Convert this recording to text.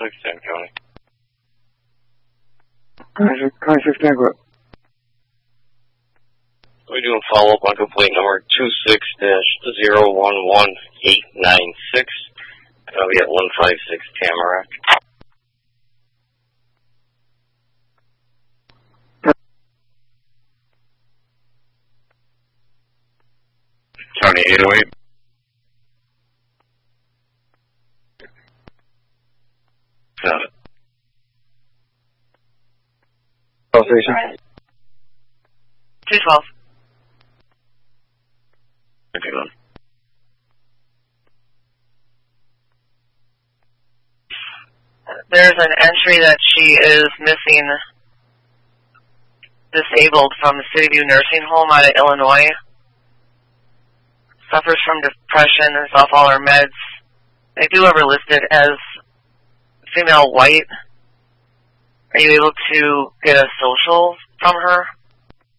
610 County. County 610, go ahead. We're doing follow-up on complaint number 26-011896. That'll be at 156 Tamarack. County 808. Got it. Station. 212. Okay, then. There's an entry that she is missing disabled from the City View Nursing Home out of Illinois. Suffers from depression and is off all her meds. They do have her listed as female white. Are you able to get a social from her?